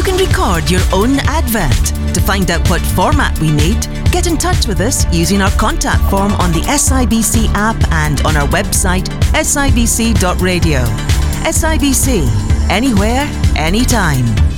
You can record your own advert. To find out what format we need, get in touch with us using our contact form on the SIBC app and on our website sibc.radio. SIBC, anywhere, anytime.